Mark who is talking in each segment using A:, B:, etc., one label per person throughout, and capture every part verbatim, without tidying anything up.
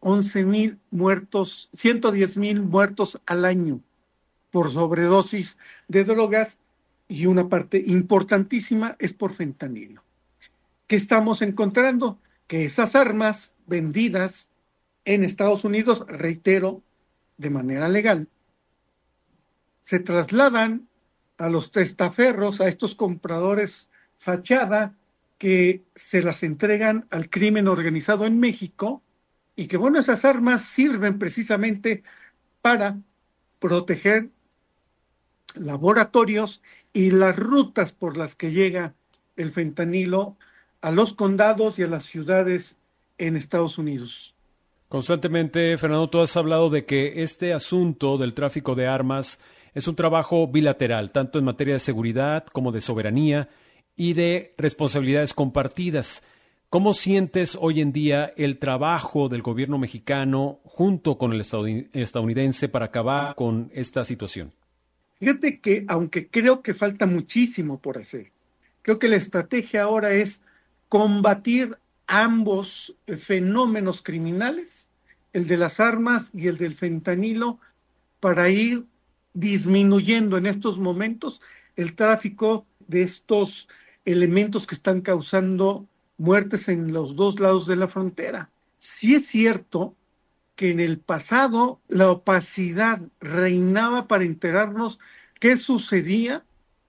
A: once mil muertos, ciento diez mil muertos al año por sobredosis de drogas, y una parte importantísima es por fentanilo. ¿Qué estamos encontrando? Que esas armas vendidas en Estados Unidos, reitero, de manera legal, se trasladan a los testaferros, a estos compradores fachada, que se las entregan al crimen organizado en México, y que, bueno, esas armas sirven precisamente para proteger laboratorios y las rutas por las que llega el fentanilo a los condados y a las ciudades en Estados Unidos.
B: Constantemente, Fernando, tú has hablado de que este asunto del tráfico de armas es un trabajo bilateral, tanto en materia de seguridad como de soberanía y de responsabilidades compartidas. ¿Cómo sientes hoy en día el trabajo del gobierno mexicano junto con el estadounidense para acabar con esta situación?
A: Fíjate que, aunque creo que falta muchísimo por hacer, creo que la estrategia ahora es combatir ambos fenómenos criminales, el de las armas y el del fentanilo, para ir disminuyendo en estos momentos el tráfico de estos elementos que están causando muertes en los dos lados de la frontera. Sí es cierto que en el pasado la opacidad reinaba para enterarnos qué sucedía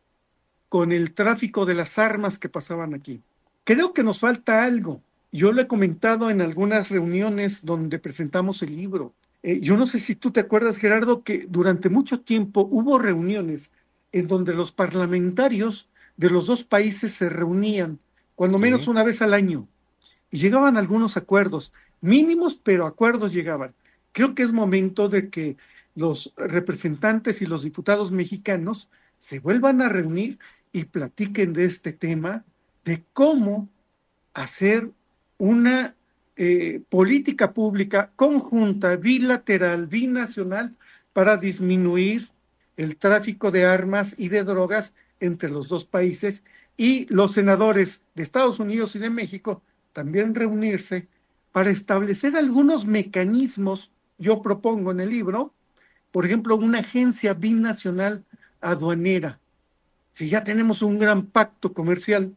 A: con el tráfico de las armas que pasaban aquí. Creo que nos falta algo. Yo lo he comentado en algunas reuniones donde presentamos el libro. Eh, yo no sé si tú te acuerdas, Gerardo, que durante mucho tiempo hubo reuniones en donde los parlamentarios de los dos países se reunían, cuando sí. menos una vez al año, y llegaban algunos acuerdos, mínimos, pero acuerdos llegaban. Creo que es momento de que los representantes y los diputados mexicanos se vuelvan a reunir y platiquen de este tema, de cómo hacer una eh, política pública conjunta, bilateral, binacional, para disminuir el tráfico de armas y de drogas entre los dos países, y los senadores de Estados Unidos y de México también reunirse para establecer algunos mecanismos. Yo propongo en el libro, por ejemplo, una agencia binacional aduanera. Si ya tenemos un gran pacto comercial,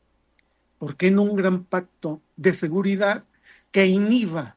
A: ¿por qué no un gran pacto de seguridad que inhiba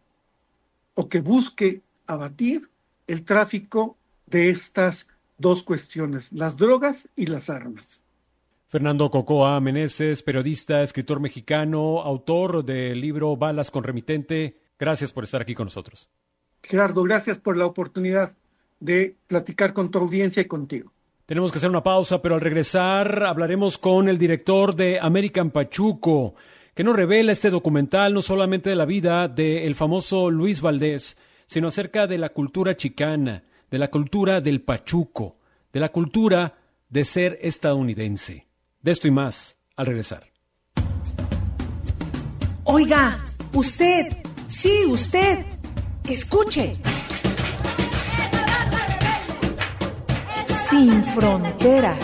A: o que busque abatir el tráfico de estas dos cuestiones, las drogas y las armas?
B: Fernando Cocoa Meneses, periodista, escritor mexicano, autor del libro Balas con Remitente, gracias por estar aquí con nosotros.
A: Gerardo, gracias por la oportunidad de platicar con tu audiencia y contigo.
B: Tenemos que hacer una pausa, pero al regresar hablaremos con el director de American Pachuco, que nos revela este documental no solamente de la vida del famoso Luis Valdés, sino acerca de la cultura chicana, de la cultura del pachuco, de la cultura de ser estadounidense. De esto y más, al regresar.
C: Oiga, usted, sí, usted, escuche. Sin fronteras.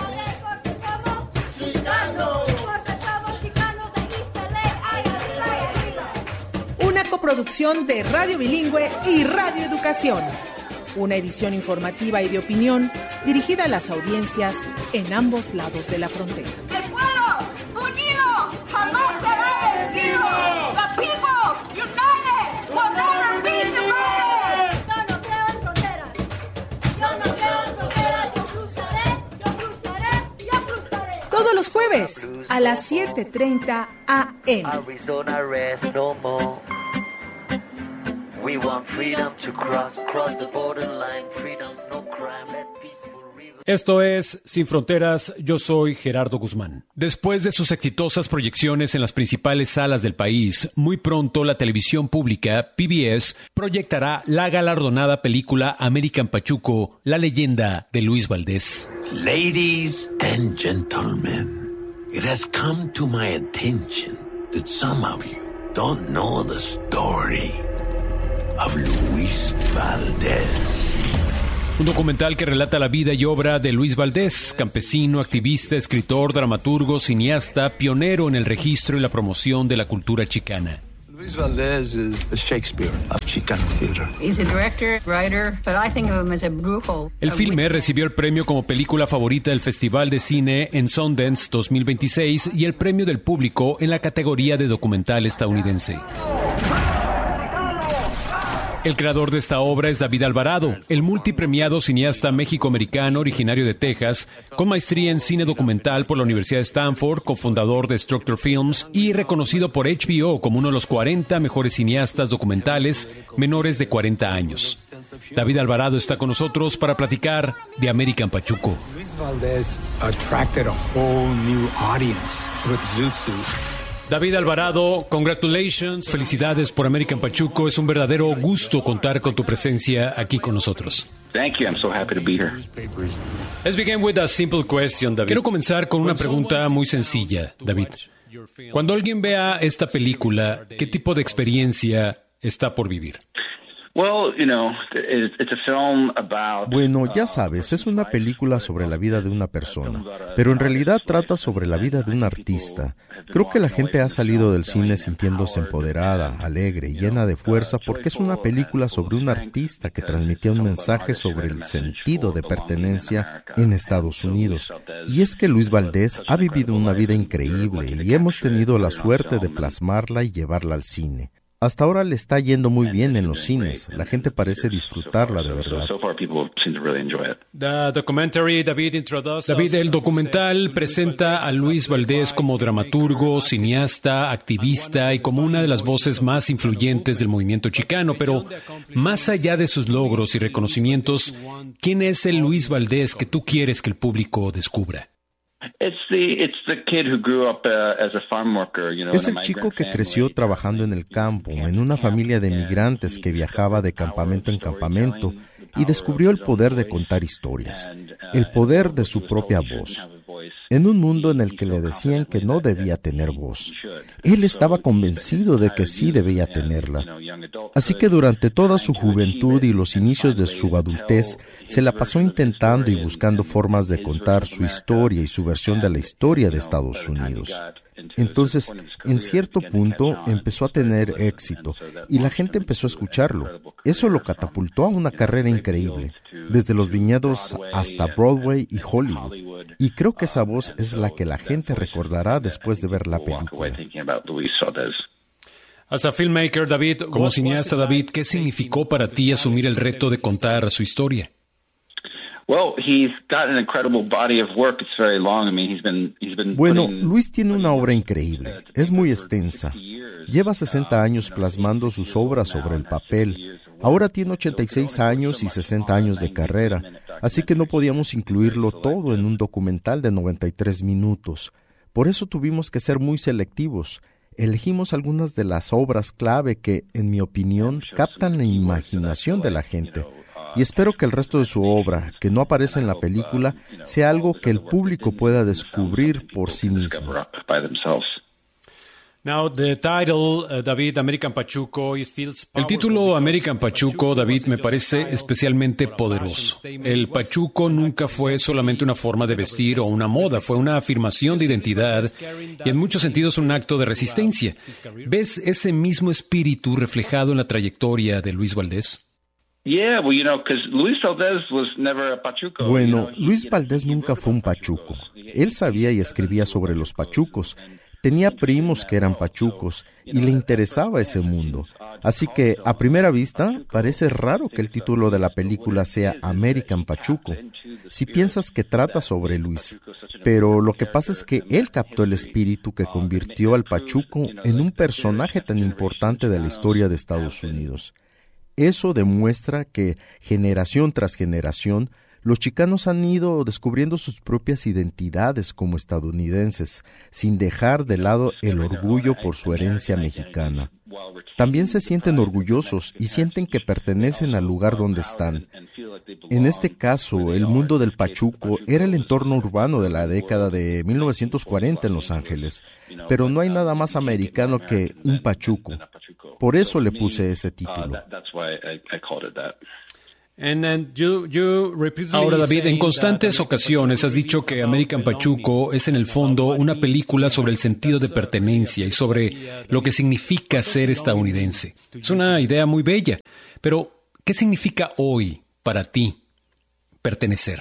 C: Una coproducción de Radio Bilingüe y Radio Educación. Una edición informativa y de opinión dirigida a las audiencias en ambos lados de la frontera.
D: ¡El pueblo unido jamás será vencido! ¡The people united will never be divided!
E: Yo no creo en fronteras. Yo no creo en fronteras. Yo cruzaré, yo cruzaré, yo cruzaré.
C: Todos los jueves a las siete treinta a eme.
F: Arizona rest no more. We want freedom to cross, cross the borderline. Freedom's no crime, let peaceful river.
B: Esto es Sin Fronteras, yo soy Gerardo Guzmán. Después de sus exitosas proyecciones en las principales salas del país, muy pronto la televisión pública, P B S, proyectará la galardonada película American Pachuco, la leyenda de Luis Valdés.
G: Ladies and gentlemen, it has come to my attention that some of you don't know the story of Luis Valdés.
B: Un documental que relata la vida y obra de Luis Valdés, campesino, activista, escritor, dramaturgo, cineasta, pionero en el registro y la promoción de la cultura chicana.
H: Luis Valdés is the Shakespeare of Chicano theater.
I: He's a director, writer, but I think of him as a brujo.
B: El filme recibió el premio como película favorita del Festival de Cine en Sundance dos mil veintiséis y el premio del público en la categoría de documental estadounidense. El creador de esta obra es David Alvarado, el multipremiado cineasta méxico-americano originario de Texas, con maestría en cine documental por la Universidad de Stanford, cofundador de Structure Films y reconocido por H B O como uno de los cuarenta mejores cineastas documentales menores de cuarenta años. David Alvarado está con nosotros para platicar de American Pachuco.
H: Luis Valdés attracted a whole new audience with Zoot Suit.
B: David Alvarado, congratulations, felicidades por American Pachuco. Es un verdadero gusto contar con tu presencia aquí con nosotros.
J: Thank you. I'm so happy to be here.
B: Let's begin with a simple question, David. Quiero comenzar con una pregunta muy sencilla, David. Cuando alguien vea esta película, ¿qué tipo de experiencia está por vivir?
K: Bueno, ya sabes, es una película sobre la vida de una persona, pero en realidad trata sobre la vida de un artista. Creo que la gente ha salido del cine sintiéndose empoderada, alegre y llena de fuerza porque es una película sobre un artista que transmitía un mensaje sobre el sentido de pertenencia en Estados Unidos. Y es que Luis Valdés ha vivido una vida increíble y hemos tenido la suerte de plasmarla y llevarla al cine. Hasta ahora le está yendo muy bien en los cines. La gente parece disfrutarla de verdad.
B: David, el documental presenta a Luis Valdés como dramaturgo, cineasta, activista y como una de las voces más influyentes del movimiento chicano. Pero más allá de sus logros y reconocimientos, ¿quién es el Luis Valdés que tú quieres que el público descubra?
K: Es el chico que creció trabajando en el campo, en una familia de migrantes que viajaba de campamento en campamento y descubrió el poder de contar historias, el poder de su propia voz, en un mundo en el que le decían que no debía tener voz. Él estaba convencido de que sí debía tenerla. Así que durante toda su juventud y los inicios de su adultez, se la pasó intentando y buscando formas de contar su historia y su versión de la historia de Estados Unidos. Entonces, en cierto punto, empezó a tener éxito y la gente empezó a escucharlo. Eso lo catapultó a una carrera increíble, desde los viñedos hasta Broadway y Hollywood. Y creo que esa voz es la que la gente recordará después de ver la película.
B: As a filmmaker, David, como cineasta, David, ¿qué significó para ti asumir el reto de contar su historia?
K: Bueno, Luis tiene una obra increíble. Es muy extensa. Lleva sesenta años plasmando sus obras sobre el papel. Ahora tiene ochenta y seis años y sesenta años de carrera, así que no podíamos incluirlo todo en un documental de noventa y tres minutos. Por eso tuvimos que ser muy selectivos. Elegimos algunas de las obras clave que, en mi opinión, captan la imaginación de la gente. Y espero que el resto de su obra, que no aparece en la película, sea algo que el público pueda descubrir por sí mismo.
B: Now, the title, uh, David, American Pachuco, it feels El título American Pachuco, David, me parece especialmente poderoso. El pachuco nunca fue solamente una forma de vestir o una moda, fue una afirmación de identidad y en muchos sentidos un acto de resistencia. ¿Ves ese mismo espíritu reflejado en la trayectoria de Luis Valdés?
K: Bueno, Luis Valdés nunca fue un pachuco. Él sabía y escribía sobre los pachucos. Tenía primos que eran pachucos y le interesaba ese mundo. Así que, a primera vista, parece raro que el título de la película sea American Pachuco, si piensas que trata sobre Luis. Pero lo que pasa es que él captó el espíritu que convirtió al pachuco en un personaje tan importante de la historia de Estados Unidos. Eso demuestra que, generación tras generación, los chicanos han ido descubriendo sus propias identidades como estadounidenses, sin dejar de lado el orgullo por su herencia mexicana. También se sienten orgullosos y sienten que pertenecen al lugar donde están. En este caso, el mundo del pachuco era el entorno urbano de la década de mil novecientos cuarenta en Los Ángeles, pero no hay nada más americano que un pachuco. Por eso le puse ese título.
B: Ahora, David, en constantes ocasiones has dicho que American Pachuco es en el fondo una película sobre el sentido de pertenencia y sobre lo que significa ser estadounidense. Es una idea muy bella, pero ¿qué significa hoy para ti pertenecer?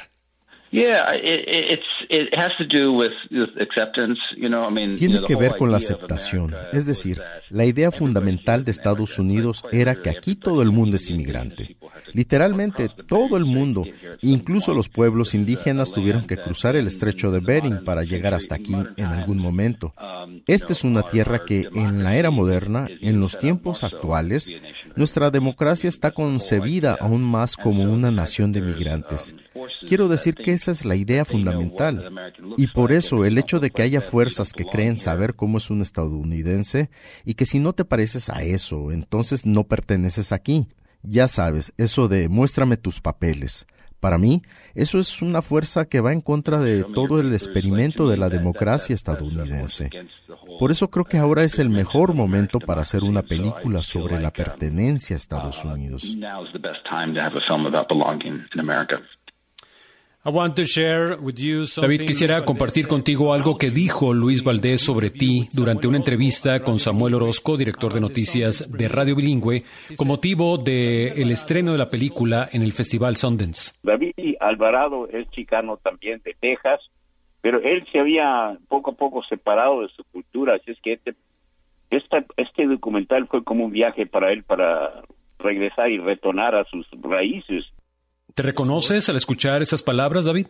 K: Tiene que ver con la aceptación. Es decir, la idea fundamental de Estados Unidos era que aquí todo el mundo es inmigrante. Literalmente todo el mundo, incluso los pueblos indígenas, tuvieron que cruzar el estrecho de Bering para llegar hasta aquí en algún momento. Esta es una tierra que en la era moderna, en los tiempos actuales, nuestra democracia está concebida aún más como una nación de migrantes. Quiero decir que esa es la idea fundamental. Y por eso el hecho de que haya fuerzas que creen saber cómo es un estadounidense y que si no te pareces a eso, entonces no perteneces aquí. Ya sabes, eso de muéstrame tus papeles. Para mí, eso es una fuerza que va en contra de todo el experimento de la democracia estadounidense. Por eso creo que ahora es el mejor momento para hacer una película sobre la pertenencia a Estados Unidos.
B: David, quisiera compartir contigo algo que dijo Luis Valdés sobre ti durante una entrevista con Samuel Orozco, director de noticias de Radio Bilingüe, con motivo del estreno de la película en el Festival Sundance.
L: David Alvarado es chicano también de Texas, pero él se había poco a poco separado de su cultura, así es que este, este, este documental fue como un viaje para él para regresar y retornar a sus raíces.
B: ¿Te reconoces al escuchar esas palabras, David?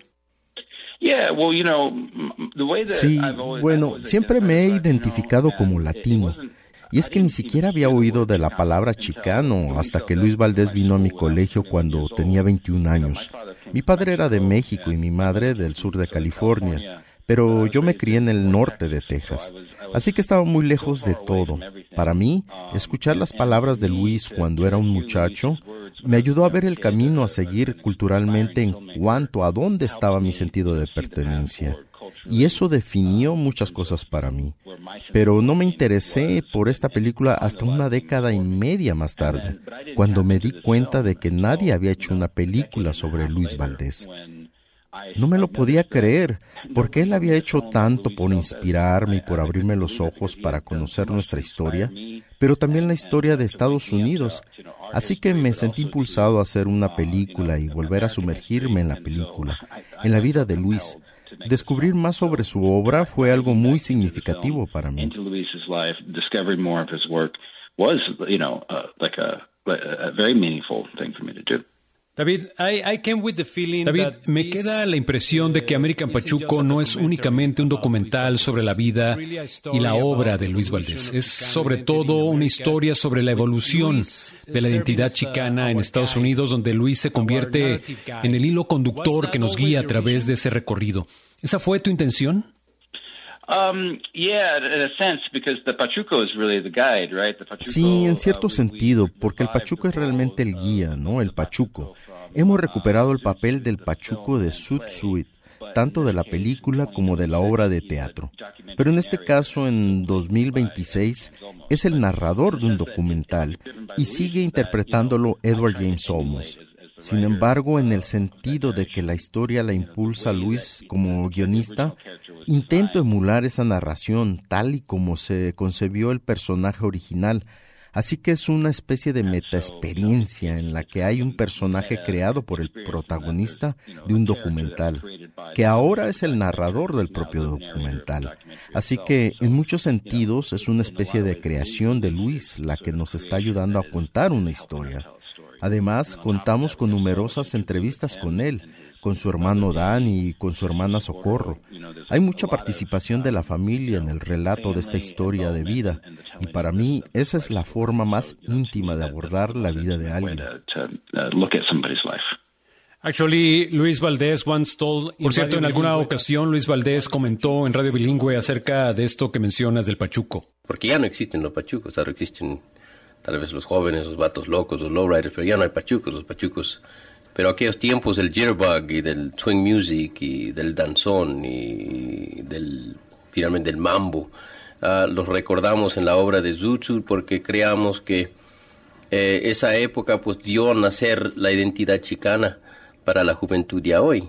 K: Sí, bueno, siempre me he identificado como latino. Y es que ni siquiera había oído de la palabra chicano hasta que Luis Valdés vino a mi colegio cuando tenía veintiún años. Mi padre era de México y mi madre del sur de California, pero yo me crié en el norte de Texas. Así que estaba muy lejos de todo. Para mí, escuchar las palabras de Luis cuando era un muchacho me ayudó a ver el camino a seguir culturalmente en cuanto a dónde estaba mi sentido de pertenencia. Y eso definió muchas cosas para mí. Pero no me interesé por esta película hasta una década y media más tarde, cuando me di cuenta de que nadie había hecho una película sobre Luis Valdés. No me lo podía creer, porque él había hecho tanto por inspirarme y por abrirme los ojos para conocer nuestra historia, pero también la historia de Estados Unidos. Así que me sentí impulsado a hacer una película y volver a sumergirme en la película, en la vida de Luis. Descubrir más sobre su obra fue algo muy significativo para mí.
B: David, David, me queda la impresión de que American Pachuco no es únicamente un documental sobre la vida y la obra de Luis Valdés. Es sobre todo una historia sobre la evolución de la identidad chicana en Estados Unidos, donde Luis se convierte en el hilo conductor que nos guía a través de ese recorrido. ¿Esa fue tu intención?
K: Sí, en cierto sentido, porque el Pachuco es realmente el guía, ¿no? El Pachuco. Hemos recuperado el papel del Pachuco de Zoot Suit, tanto de la película como de la obra de teatro. Pero en este caso, en dos mil veintiséis, es el narrador de un documental y sigue interpretándolo Edward James Olmos. Sin embargo, en el sentido de que la historia la impulsa Luis como guionista, intento emular esa narración tal y como se concebió el personaje original. Así que es una especie de metaexperiencia en la que hay un personaje creado por el protagonista de un documental, que ahora es el narrador del propio documental. Así que, en muchos sentidos, es una especie de creación de Luis la que nos está ayudando a contar una historia. Además, contamos con numerosas entrevistas con él, con su hermano Dan y con su hermana Socorro. Hay mucha participación de la familia en el relato de esta historia de vida, y para mí esa es la forma más íntima de abordar la vida de alguien.
B: Actually, Luis Valdés once told... Por cierto, en alguna ocasión Luis Valdés comentó en Radio Bilingüe acerca de esto que mencionas del Pachuco.
M: Porque ya no existen los pachucos, ahora existen tal vez los jóvenes, los vatos locos, los lowriders, pero ya no hay pachucos, los pachucos. Pero aquellos tiempos del jitterbug y del swing music y del danzón y del, finalmente, del mambo, uh, los recordamos en la obra de Zoot Suit porque creamos que eh, esa época pues dio a nacer la identidad chicana para la juventud de hoy.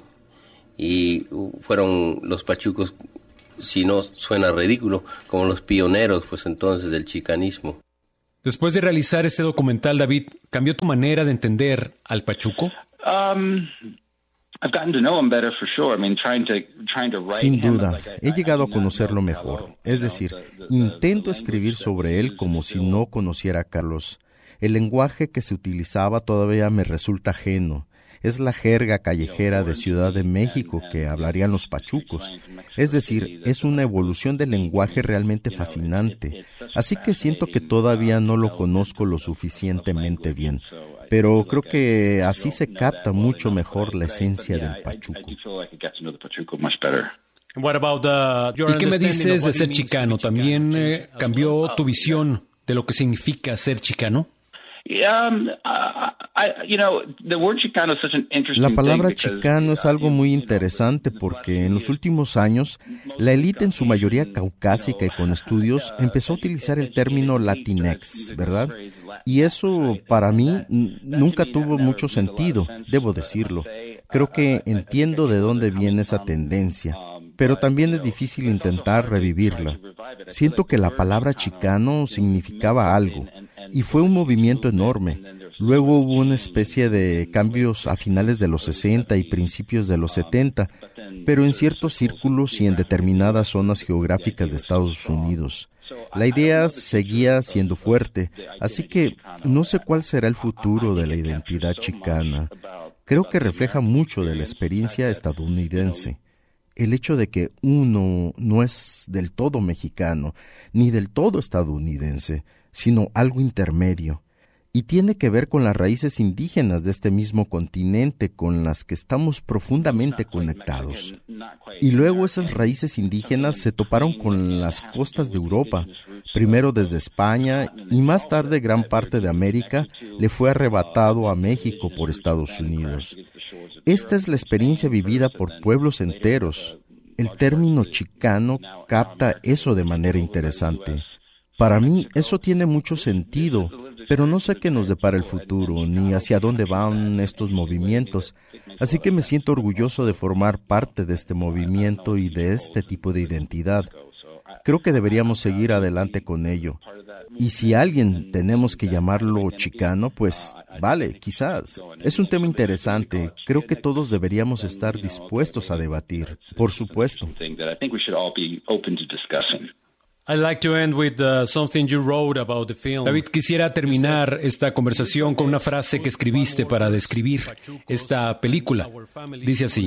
M: Y fueron los pachucos, si no suena ridículo, como los pioneros pues entonces del chicanismo.
B: Después de realizar este documental, David, ¿cambió tu manera de entender al pachuco?
J: Um, I've gotten to know him better for sure. I mean, trying to trying to write
K: Sin
J: him,
K: duda,
J: like I-
K: he llegado a
J: I- I
K: conocerlo
J: know
K: mejor.
J: Carlo,
K: Es
J: you know,
K: decir,
J: the- the-
K: intento
J: the
K: escribir
J: language
K: sobre
J: that
K: él
J: we
K: como
J: used
K: si
J: to
K: no conociera a Carlos. El lenguaje que se utilizaba todavía me resulta ajeno. Es la jerga callejera de Ciudad de México que hablarían los pachucos. Es decir, es una evolución del lenguaje realmente fascinante. Así que siento que todavía no lo conozco lo suficientemente bien. Pero creo que así se capta mucho mejor la esencia del pachuco.
J: I do feel like I got to know the Pachuco much better.
B: What about the, ¿Y qué me dices de ser chicano? ¿También eh, cambió tu visión de lo que significa ser chicano?
J: Yeah, um, I, I, you know, the word Chicano is such an interesting
K: La palabra
J: thing because,
K: chicano es algo muy interesante porque en los últimos años la élite, en su mayoría caucásica y con estudios, empezó a utilizar el término Latinx, ¿verdad? Y eso para mí n- nunca tuvo mucho sentido, debo decirlo. Creo que entiendo de dónde viene esa tendencia, pero también es difícil intentar revivirla. Siento que la palabra chicano significaba algo, y fue un movimiento enorme. Luego hubo una especie de cambios a finales de los sesenta y principios de los setenta, pero en ciertos círculos y en determinadas zonas geográficas de Estados Unidos. La idea seguía siendo fuerte, así que no sé cuál será el futuro de la identidad chicana. Creo que refleja mucho de la experiencia estadounidense. El hecho de que uno no es del todo mexicano, ni del todo estadounidense, sino algo intermedio, y tiene que ver con las raíces indígenas de este mismo continente con las que estamos profundamente conectados. Y luego esas raíces indígenas se toparon con las costas de Europa, primero desde España y más tarde gran parte de América le fue arrebatado a México por Estados Unidos. Esta es la experiencia vivida por pueblos enteros. El término chicano capta eso de manera interesante. Para mí eso tiene mucho sentido, pero no sé qué nos depara el futuro, ni hacia dónde van estos movimientos, así que me siento orgulloso de formar parte de este movimiento y de este tipo de identidad. Creo que deberíamos seguir adelante con ello. Y si alguien tenemos que llamarlo chicano, pues vale, quizás. Es un tema interesante. Creo que todos deberíamos estar dispuestos a debatir, por supuesto.
J: thing that I think we should all be open to discussing.
B: I'd like to end with uh, something you wrote about the film. David, quisiera terminar esta conversación con una frase que escribiste para describir esta película. Dice así: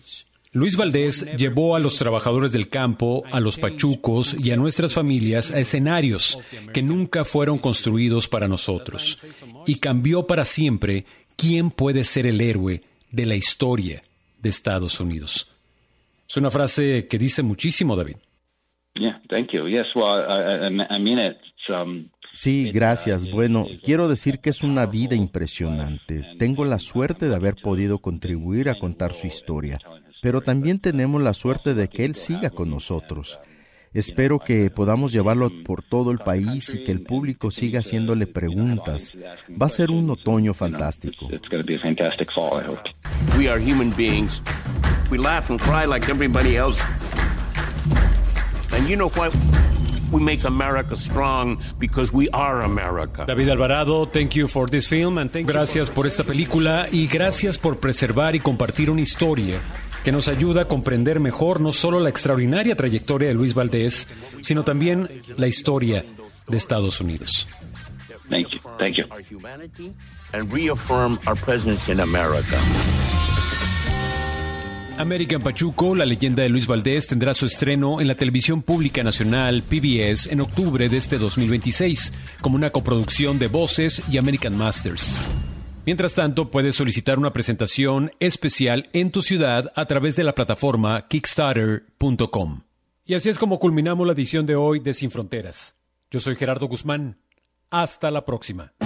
B: Luis Valdés llevó a los trabajadores del campo, a los pachucos y a nuestras familias a escenarios que nunca fueron construidos para nosotros y cambió para siempre quién puede ser el héroe de la historia de Estados Unidos. Es una frase que dice muchísimo, David.
J: Yeah, thank you. Yes, well, I, I, I mean it. It's, um,
K: Sí, gracias. Bueno, quiero decir que es una vida impresionante. Tengo la suerte de haber podido contribuir a contar su historia, pero también tenemos la suerte de que él siga con nosotros. Espero que podamos llevarlo por todo el país y que el público siga haciéndole preguntas. Va a ser un otoño fantástico.
J: it's going to be a fantastic fall, I hope.
G: We are human beings. We laugh and cry like everybody else. And you know what? We make America strong because we are America.
B: David Alvarado, thank you for this film and thank gracias por esta película y gracias por preservar y compartir una historia que nos ayuda a comprender mejor no solo la extraordinaria trayectoria de Luis Valdés, sino también la historia de Estados Unidos.
J: Thank you. Thank you.
G: Our humanity and reaffirm our presence in America.
B: American Pachuco, la leyenda de Luis Valdés, tendrá su estreno en la televisión pública nacional P B S en octubre de este dos mil veintiséis, como una coproducción de Voces y American Masters. Mientras tanto, puedes solicitar una presentación especial en tu ciudad a través de la plataforma kickstarter punto com. Y así es como culminamos la edición de hoy de Sin Fronteras. Yo soy Gerardo Guzmán. Hasta la próxima.